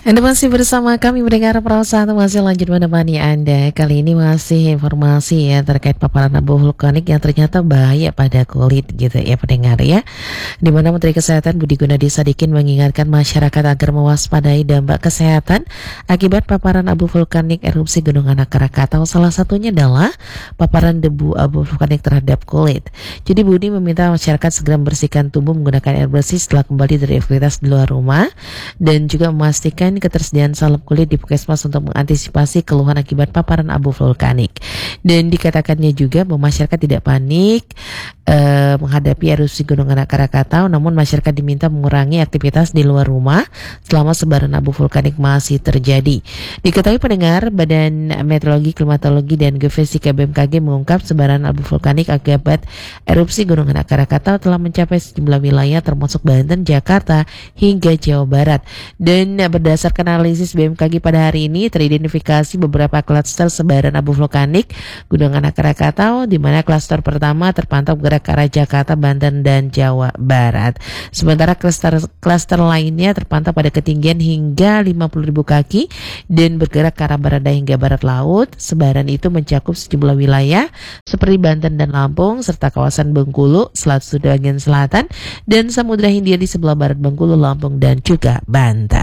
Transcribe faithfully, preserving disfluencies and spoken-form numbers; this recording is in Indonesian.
Anda masih bersama kami mendengar perasaan masih lanjut menemani Anda. Kali ini masih informasi ya terkait paparan abu vulkanik yang ternyata bahaya pada kulit gitu ya pendengar ya. Di mana Menteri Kesehatan Budi Gunadi Sadikin mengingatkan masyarakat agar mewaspadai dampak kesehatan akibat paparan abu vulkanik erupsi Gunung Anak Krakatau. Salah satunya adalah paparan debu abu vulkanik terhadap kulit. Jadi Budi meminta masyarakat segera membersihkan tubuh menggunakan air bersih setelah kembali dari aktivitas di luar rumah dan juga memastikan ketersediaan salep kulit di puskesmas untuk mengantisipasi keluhan akibat paparan abu vulkanik. Dan dikatakannya juga bahwa masyarakat tidak panik eh, menghadapi erupsi Gunung Anak Krakatau, namun masyarakat diminta mengurangi aktivitas di luar rumah selama sebaran abu vulkanik masih terjadi. Diketahui pendengar, Badan Meteorologi, Klimatologi dan Geofisika B M K G mengungkap sebaran abu vulkanik akibat erupsi Gunung Anak Krakatau telah mencapai sejumlah wilayah termasuk Banten, Jakarta hingga Jawa Barat. Dan berdasarkan analisis B M K G pada hari ini teridentifikasi beberapa klaster sebaran abu vulkanik Gunung Anak Krakatau, di mana klaster pertama terpantau bergerak ke arah Jakarta, Banten dan Jawa Barat. Sementara klaster klaster lainnya terpantau pada ketinggian hingga lima puluh ribu kaki dan bergerak ke arah barat daya hingga barat laut. Sebaran itu mencakup sejumlah wilayah seperti Banten dan Lampung serta kawasan Bengkulu, Selat Sunda bagian selatan dan Samudra Hindia di sebelah barat Bengkulu, Lampung dan juga Banten.